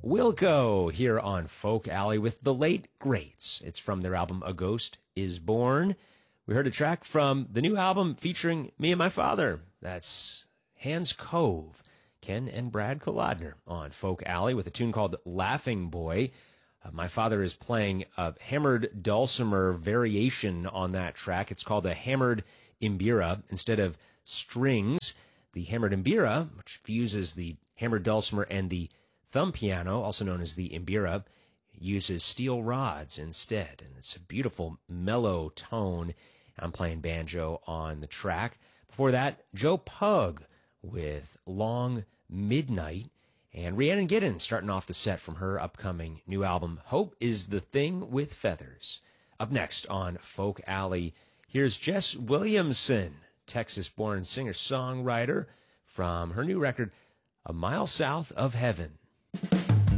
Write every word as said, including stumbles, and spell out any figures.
Wilco here on Folk Alley with the Late Greats. It's from their album A Ghost Is Born. We heard a track from the new album featuring me and my father. That's Hans Cove, Ken and Brad Kolodner on Folk Alley with a tune called Laughing Boy. Uh, my father is playing a hammered dulcimer variation on that track. It's called a hammered imbira. Instead of strings, the hammered imbira, which fuses the hammered dulcimer and the thumb piano, also known as the imbira, uses steel rods instead, and it's a beautiful mellow tone. I'm playing banjo on the track. Before that, Joe Pug with Long Midnight, and Rhiannon Giddens starting off the set from her upcoming new album, Hope is the Thing with Feathers. Up next on Folk Alley, here's Jess Williamson, Texas-born singer-songwriter, from her new record, A Mile South of Heaven.